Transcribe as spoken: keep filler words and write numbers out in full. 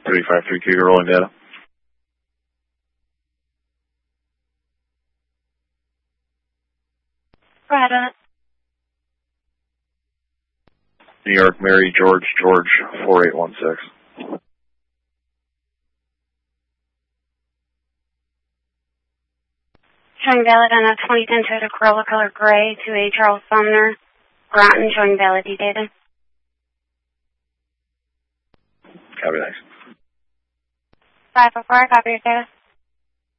three five three Cougar, rolling data. Go ahead on it. New York, Mary, George, George, four eight one six. Showing valid on a twenty ten Toyota Corolla color gray to a Charles Sumner, Groton, showing valid data. Copy, thanks. five oh four, copy your status.